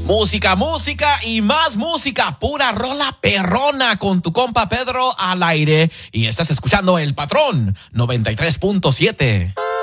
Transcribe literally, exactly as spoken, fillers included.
Música, música y más música, pura rola perrona con tu compa Pedro al aire. Y estás escuchando El Patrón noventa y tres punto siete.